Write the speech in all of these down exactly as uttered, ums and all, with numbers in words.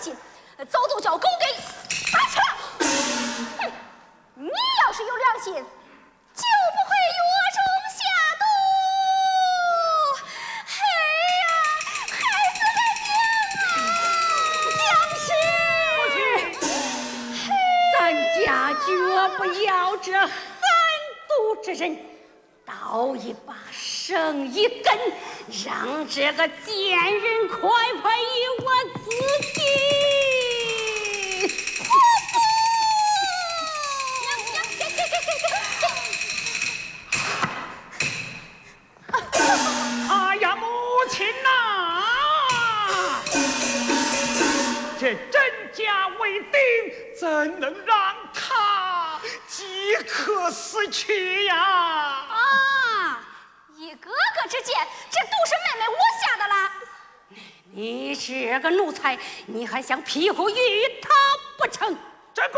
心，早就叫狗给打去了。哼，你要是有良心，就不会越中下毒。嘿呀，害死俺娘啊！娘亲， 咱家绝不要这狠毒之人，倒一把生一根，让这个贱人快快与我自尽。 哎呀，母亲呐、啊，这真假为定，怎能让他即刻死去呀？ 啊，一哥哥之见，这都是妹妹我下的啦。 你这个奴才，你还想庇护于他不成？ 这个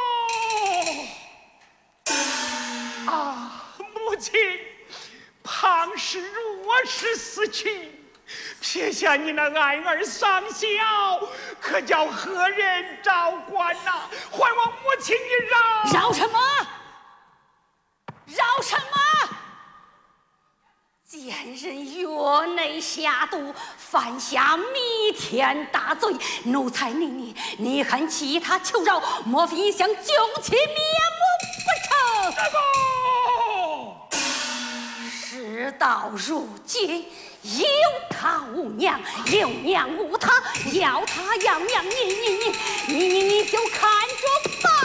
啊，母亲，庞氏若是死去，撇下你那爱儿上小，可叫何人照管呐、啊？还望母亲一饶。 饶什么？饶什么？贱人越内下毒，犯下弥天大罪，奴才你你你还弃他求饶，莫非想救其灭母不成？ 这个事到如今，有他无娘，有娘无他，要他要娘，你你你你你你就看着办。